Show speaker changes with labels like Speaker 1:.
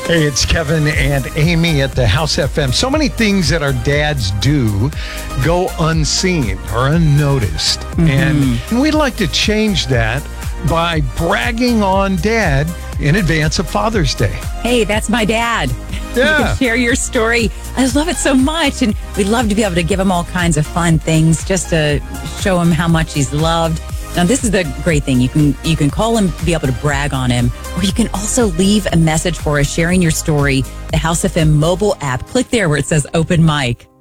Speaker 1: Hey, it's Kevin and Amy at the House FM. So many things that our dads do go unseen or unnoticed. And we'd like to change that by bragging on Dad in advance of Father's Day.
Speaker 2: Hey, that's my dad.
Speaker 1: Yeah.
Speaker 2: You can share your story. I love it so much. And we'd love to be able to give him all kinds of fun things just to show him how much he's loved. Now, this is the great thing. You can call him to be able to brag on him, or you can also leave a message for us sharing your story. The House FM mobile app. Click there where it says open mic.